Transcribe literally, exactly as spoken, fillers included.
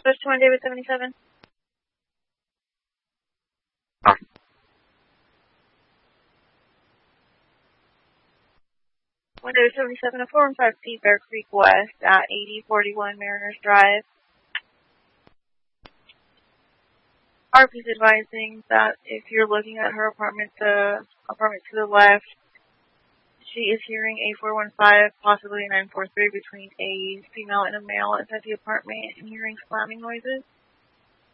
Dispatch two on David seventy-seven. Oh. one David seventy-seven, a four one five C Bear Creek West at eighty forty-one Mariners Drive. R P's advising that if you're looking at her apartment, the apartment to the left, she is hearing a four one five, possibly a nine four three between a female and a male inside the apartment and hearing slamming noises.